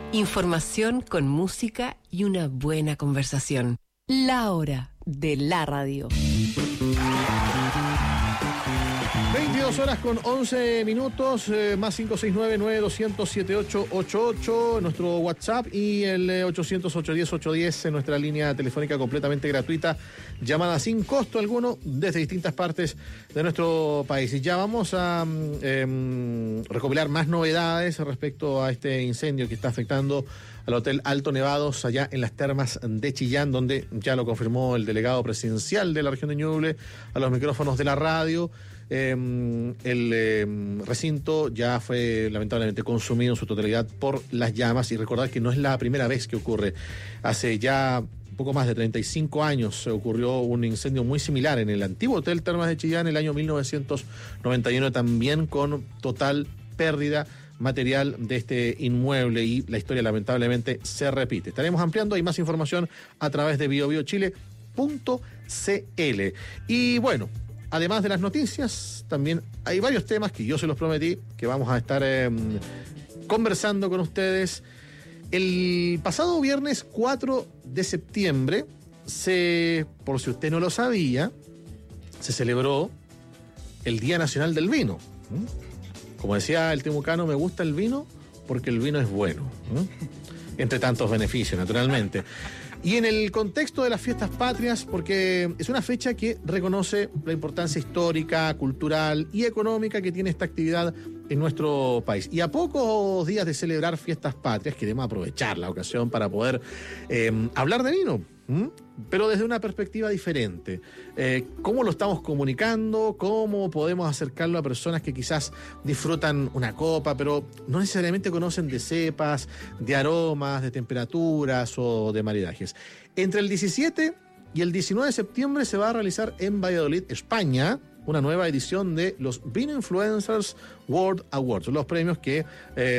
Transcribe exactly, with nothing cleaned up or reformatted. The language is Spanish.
Información con música y una buena conversación. La hora de la radio. veintidós horas con once minutos, eh, más cinco seis nueve, nueve dos cero cero, siete ocho ocho ocho, nuestro WhatsApp, y el eh, ochocientos, ochocientos diez, ochocientos diez en nuestra línea telefónica completamente gratuita, llamada sin costo alguno desde distintas partes de nuestro país. Y ya vamos a eh, recopilar más novedades respecto a este incendio que está afectando al Hotel Alto Nevados allá en las termas de Chillán, donde ya lo confirmó el delegado presidencial de la región de Ñuble a los micrófonos de la radio. Eh, el eh, recinto ya fue lamentablemente consumido en su totalidad por las llamas, y recordar que no es la primera vez que ocurre. Hace ya poco más de treinta y cinco años se ocurrió un incendio muy similar en el antiguo Hotel Termas de Chillán, el año mil novecientos noventa y uno, también con total pérdida material de este inmueble, y la historia lamentablemente se repite. Estaremos ampliando, hay más información a través de bio bio chile punto c l. Y bueno, además de las noticias, también hay varios temas que yo se los prometí que vamos a estar eh, conversando con ustedes. El pasado viernes cuatro de septiembre, se, por si usted no lo sabía, se celebró el Día Nacional del Vino. Como decía el temucano, me gusta el vino porque el vino es bueno, entre tantos beneficios, naturalmente. Y en el contexto de las fiestas patrias, porque es una fecha que reconoce la importancia histórica, cultural y económica que tiene esta actividad en nuestro país. Y a pocos días de celebrar fiestas patrias, queremos aprovechar la ocasión para poder eh, hablar de vino, ¿m? pero desde una perspectiva diferente. Eh, ¿Cómo lo estamos comunicando? ¿Cómo podemos acercarlo a personas que quizás disfrutan una copa, pero no necesariamente conocen de cepas, de aromas, de temperaturas o de maridajes? Entre el diecisiete y el diecinueve de septiembre se va a realizar en Valladolid, España, una nueva edición de los Vino Influencers World Awards, los premios que... Eh,